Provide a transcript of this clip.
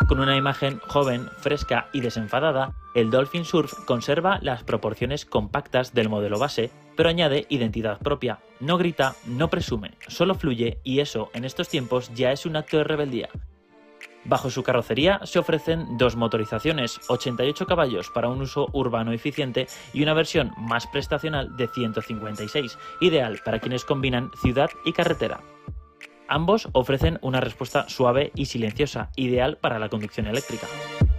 Con una imagen joven, fresca y desenfadada, el Dolphin Surf conserva las proporciones compactas del modelo base, pero añade identidad propia. No grita, no presume, solo fluye y eso, en estos tiempos, ya es un acto de rebeldía. Bajo su carrocería se ofrecen dos motorizaciones, 88 caballos para un uso urbano eficiente y una versión más prestacional de 156, ideal para quienes combinan ciudad y carretera. Ambos ofrecen una respuesta suave y silenciosa, ideal para la conducción eléctrica.